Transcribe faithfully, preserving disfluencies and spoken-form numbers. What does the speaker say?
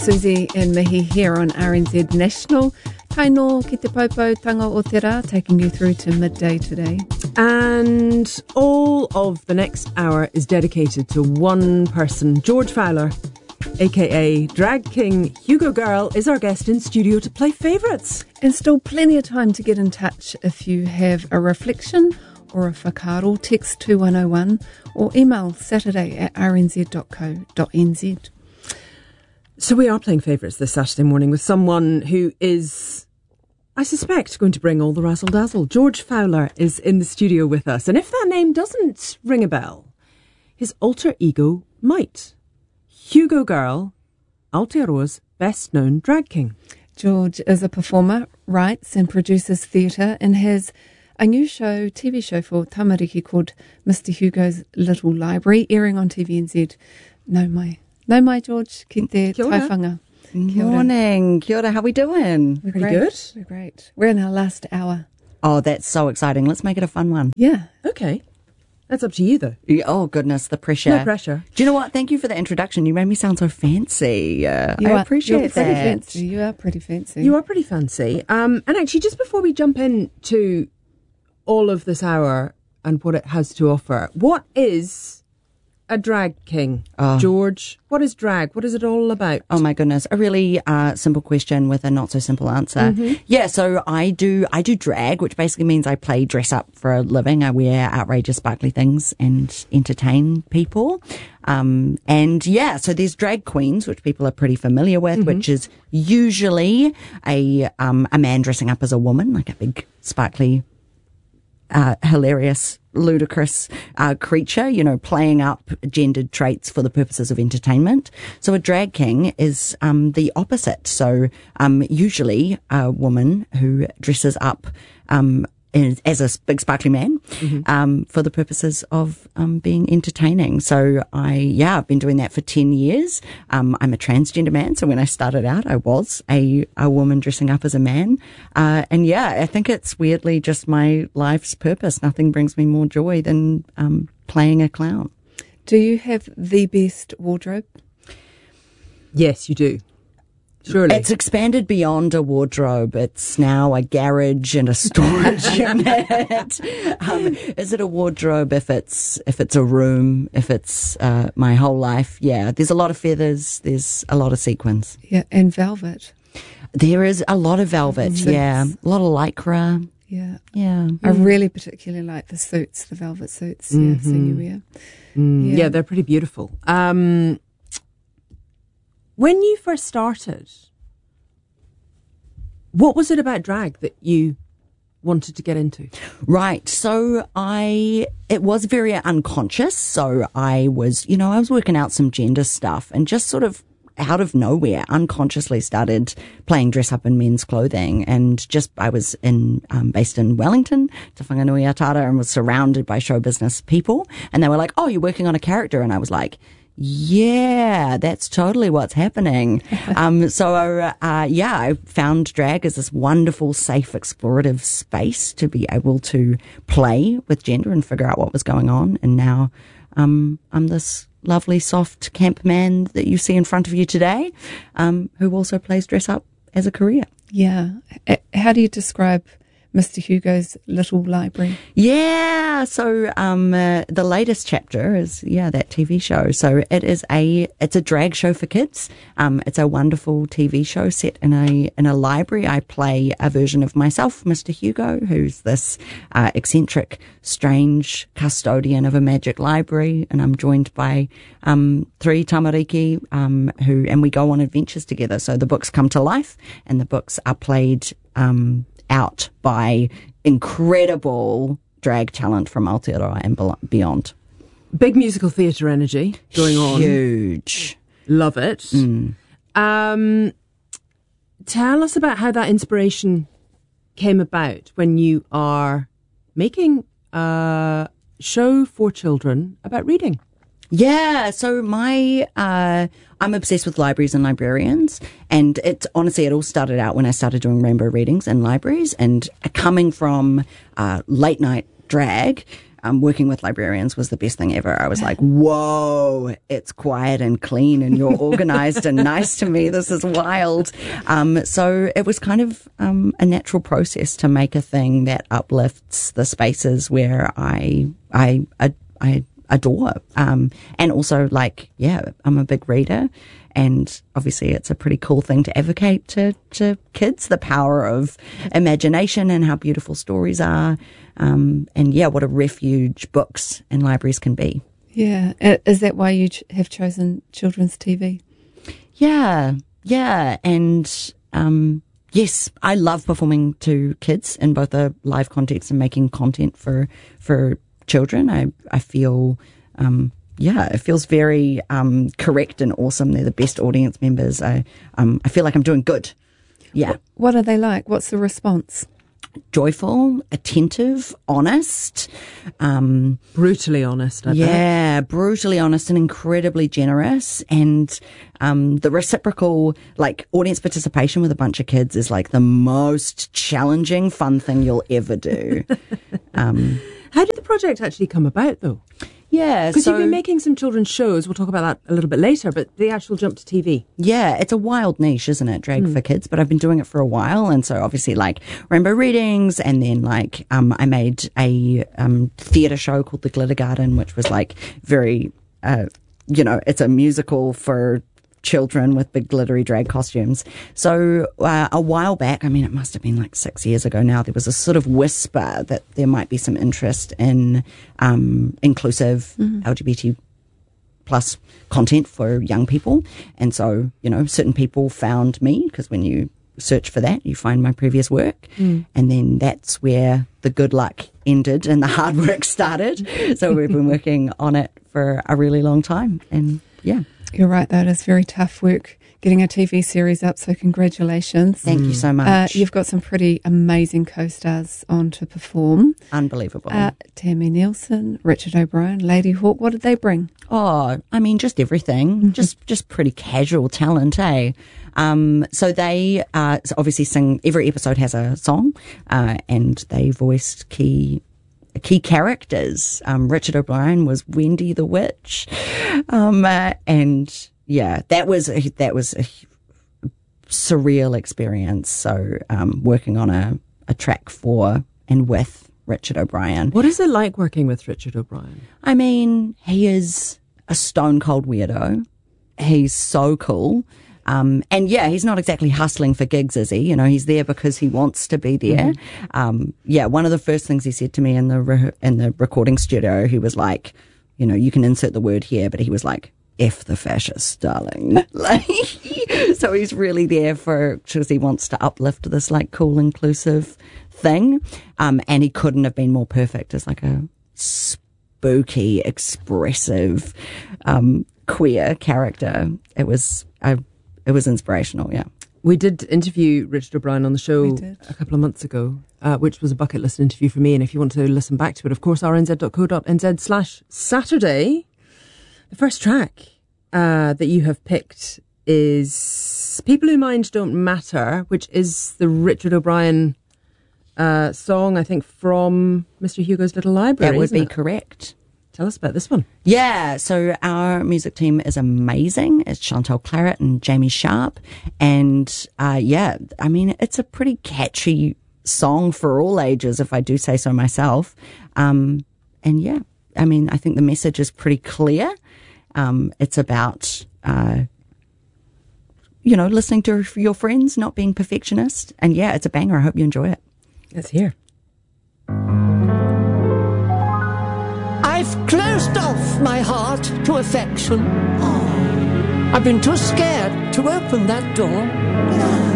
Susie and Mihi here on R N Z National. Taino ki te Popo Tanga o te Rā, taking you through to midday today. And all of the next hour is dedicated to one person. George Fowler, a k a. Drag King Hugo Girl, is our guest in studio to play favourites. And still plenty of time to get in touch if you have a reflection or a whakaaro. Text two one oh one or email saturday at r n z dot co dot n z. So we are playing favourites this Saturday morning with someone who is, I suspect, going to bring all the razzle-dazzle. George Fowler is in the studio with us. And if that name doesn't ring a bell, his alter ego might. Hugo Girl, Aotearoa's best-known drag king. George is a performer, writes and produces theatre, and has a new show, T V show for Tamariki called Mister Hugo's Little Library, airing on T V N Z. No mai. No mai, George. Ki te tauwhanga. Kia ora. Morning. Kia ora. How we doing? We're Pretty great. good. We're great. We're in our last hour. Oh, that's so exciting. Let's make it a fun one. Yeah. Okay. That's up to you, though. Oh, goodness, the pressure. No pressure. Do you know what? Thank you for the introduction. You made me sound so fancy. Uh, You I are, appreciate you're pretty that. fancy. You are pretty fancy. You are pretty fancy. Um, and actually, just before we jump into all of this hour and what it has to offer, what is a drag king? Oh. George, what is drag? What is it all about? Oh my goodness, a really uh, simple question with a not so simple answer. Mm-hmm. Yeah, so I do I do drag, which basically means I play dress up for a living. I wear outrageous sparkly things and entertain people. Um, and yeah, so there's drag queens, which people are pretty familiar with, Mm-hmm. which is usually a um, a man dressing up as a woman, like a big sparkly Uh, hilarious, ludicrous uh, creature, you know, playing up gendered traits for the purposes of entertainment. So a drag king is um, the opposite. So um, usually a woman who dresses up um, as, as a big sparkly man Mm-hmm. um, for the purposes of um, being entertaining. So I, yeah, I've been doing that for ten years. Um, I'm a transgender man. So when I started out, I was a, a woman dressing up as a man. Uh, and yeah, I think it's weirdly just my life's purpose. Nothing brings me more joy than um, playing a clown. Do you have the best wardrobe? Yes, you do. Surely. It's expanded beyond a wardrobe. It's now a garage and a storage unit. Um, is it a wardrobe if it's if it's a room, if it's uh, my whole life? Yeah, there's a lot of feathers. There's a lot of sequins. Yeah, and velvet. There is a lot of velvet. Mm-hmm. Yeah, a lot of lycra. Yeah. Yeah. I really particularly like the suits, the velvet suits. Yeah, so you wear. Mm, yeah. Yeah. they're pretty beautiful. Um, when you first started, what was it about drag that you wanted to get into? Right. So I, it was very unconscious. So I was, you know, I was working out some gender stuff and just sort of out of nowhere, unconsciously started playing dress up in men's clothing. And just, I was in, um, based in Wellington, Te Whanganui Atara, and was surrounded by show business people. And they were like, oh, you're working on a character. And I was like, yeah, that's totally what's happening. um, so, uh, yeah, I found drag as this wonderful, safe, explorative space to be able to play with gender and figure out what was going on. And now, um, I'm this lovely, soft camp man that you see in front of you today, um, who also plays dress up as a career. Yeah. Uh, How do you describe Mister Hugo's Little Library? Yeah, so um, uh, the latest chapter is yeah that T V show. So it is a it's a drag show for kids. Um, it's a wonderful T V show set in a in a library. I play a version of myself, Mister Hugo, who's this uh, eccentric, strange custodian of a magic library, and I'm joined by um, three tamariki um, who and we go on adventures together. So the books come to life, and the books are played Um, out by incredible drag talent from Aotearoa and beyond. Big musical theatre energy going on. Huge. Love it. Mm. Um, tell us about how that inspiration came about when you are making a show for children about reading. Yeah, so my, uh, I'm obsessed with libraries and librarians, and it honestly, it all started out when I started doing rainbow readings in libraries, and coming from, uh, late night drag, um, working with librarians was the best thing ever. I was like, whoa, it's quiet and clean and you're organized and nice to me. This is wild. Um, so it was kind of um, a natural process to make a thing that uplifts the spaces where I, I, I, I adore. Um, and also, like, yeah, I'm a big reader. And obviously it's a pretty cool thing to advocate to, to kids, the power of imagination and how beautiful stories are. Um, and yeah, what a refuge books and libraries can be. Yeah. I- Is that why you ch- have chosen children's T V? Yeah, yeah. And um, yes, I love performing to kids in both a live context and making content for for children. I, I feel... Um, Yeah, it feels very um, correct and awesome. They're the best audience members. I um, I feel like I'm doing good. Yeah. What, what are they like? What's the response? Joyful, attentive, honest. Um, Brutally honest, I bet. yeah, brutally honest and incredibly generous. And um, the reciprocal, like, audience participation with a bunch of kids is like the most challenging, fun thing you'll ever do. um, How did the project actually come about, though? yeah, Because so you've been making some children's shows. We'll talk about that a little bit later, but the actual jump to T V. yeah, it's a wild niche, isn't it? Drag for kids, but I've been doing it for a while. And so obviously like rainbow readings, and then like, um, I made a, um, theatre show called The Glitter Garden, which was like very, uh, you know, it's a musical for children with big glittery drag costumes. So uh, a while back, I mean, it must have been like six years ago now, there was a sort of whisper that there might be some interest in um, inclusive mm-hmm. L G B T plus content for young people. And so, you know, certain people found me, because when you search for that, you find my previous work. Mm. And then that's where the good luck ended and the hard work started. So we've been working on it for a really long time. And yeah. You're right, though. It is very tough work getting a T V series up, so congratulations. Thank mm. you so much. Uh, you've got some pretty amazing co-stars on to perform. Unbelievable. Uh, Tammy Nielsen, Richard O'Brien, Lady Hawk. What did they bring? Oh, I mean, just everything. just just pretty casual talent, eh? Um, so they uh, obviously sing, every episode has a song, uh, and they voiced key key characters. Um, Richard O'Brien was Wendy the Witch. Um, uh, and yeah, that was, a, that was a surreal experience. So, um, working on a, a track for and with Richard O'Brien. What is it like working with Richard O'Brien? I mean, he is a stone cold weirdo. He's so cool. Um, and yeah, he's not exactly hustling for gigs, is he? You know, he's there because he wants to be there. Mm-hmm. Um, yeah, one of the first things he said to me in the re- in the recording studio, he was like, you know, you can insert the word here, but he was like, F the fascists, darling. Like, so he's really there for, because he wants to uplift this like cool, inclusive thing. Um, and he couldn't have been more perfect as like a spooky, expressive, um, queer character. It was, I, It was inspirational, yeah. We did interview Richard O'Brien on the show a couple of months ago, uh, which was a bucket list interview for me. And if you want to listen back to it, of course, r n z dot co dot n z slash Saturday. The first track uh, that you have picked is People Who Mind Don't Matter, which is the Richard O'Brien uh, song, I think, from Mister Hugo's Little Library. That would be it? correct. Tell us about this one. Yeah, so our music team is amazing. It's Chantal Claret and Jamie Sharp. And uh, yeah, I mean, it's a pretty catchy song for all ages, if I do say so myself. Um, and yeah, I mean, I think the message is pretty clear. Um, it's about, uh, you know, listening to your friends, not being perfectionist. And yeah, it's a banger. I hope you enjoy it. Let's hear. I've closed off my heart to affection. Oh. I've been too scared to open that door.